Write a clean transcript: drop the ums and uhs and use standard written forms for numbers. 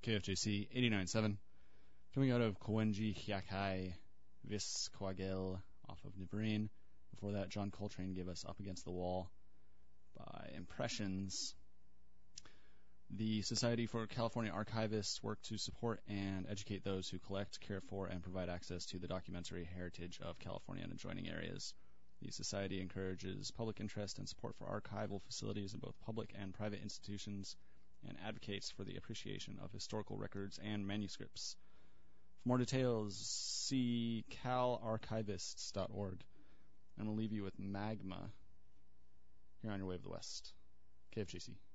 KFJC 89.7, coming out of Kowenji Hyakai Vis Kwagel off of Nivrain. Before that, John Coltrane gave us Up Against the Wall by Impressions. The Society for California Archivists work to support and educate those who collect, care for, and provide access to the documentary heritage of California and adjoining areas. The Society encourages public interest and support for archival facilities in both public and private institutions and advocates for the appreciation of historical records and manuscripts. For more details, see calarchivists.org. And we'll leave you with Magma here on your way of the West. KFGC.